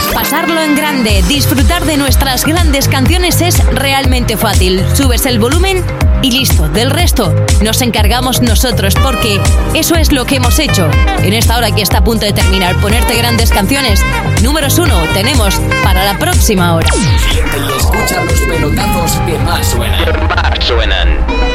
Pasarlo en grande, disfrutar de nuestras grandes canciones es realmente fácil. Subes el volumen y listo. Del resto nos encargamos nosotros, porque eso es lo que hemos hecho. En esta hora que está a punto de terminar, ponerte grandes canciones. Números 1 tenemos para la próxima hora. Siente y escucha los pelotazos que más suenan.